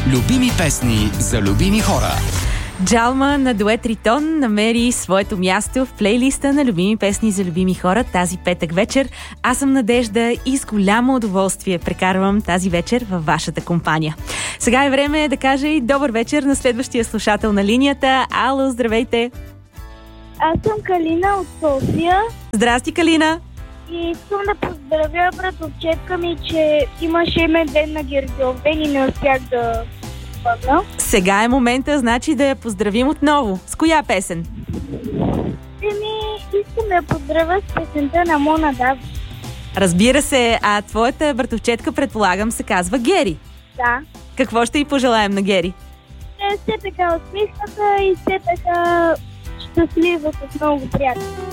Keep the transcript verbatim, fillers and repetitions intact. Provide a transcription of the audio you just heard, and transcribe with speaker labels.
Speaker 1: Любими песни за любими хора.
Speaker 2: Джалма на дует Ритон намери своето място в плейлиста на любими песни за любими хора тази петък вечер. Аз съм Надежда и с голямо удоволствие прекарвам тази вечер във вашата компания. Сега е време да кажа и добър вечер на следващия слушател на линията. Ало, здравейте!
Speaker 3: Аз съм Калина от София.
Speaker 2: Здрасти, Калина!
Speaker 3: И искам да поздравя братовчетка ми, че имаше име ден на Гергьовден и не успях да помогна.
Speaker 2: Сега е момента, значи да я поздравим отново. С коя песен?
Speaker 3: Еми, искам да я поздравя с песента на Мона Дав.
Speaker 2: Разбира се, а твоята братовчетка, предполагам, се казва Гери.
Speaker 3: Да.
Speaker 2: Какво ще й пожелаем на Гери?
Speaker 3: Е, все така усмихната и все така щастлива с много приятели.